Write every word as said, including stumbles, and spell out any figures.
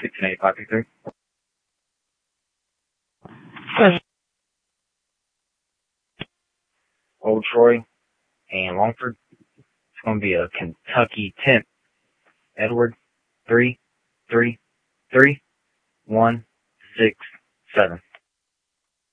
sixteen eight five two three. Old Troy and Longford. It's going to be a Kentucky ten. Edward, three, three, three, one, six, seven.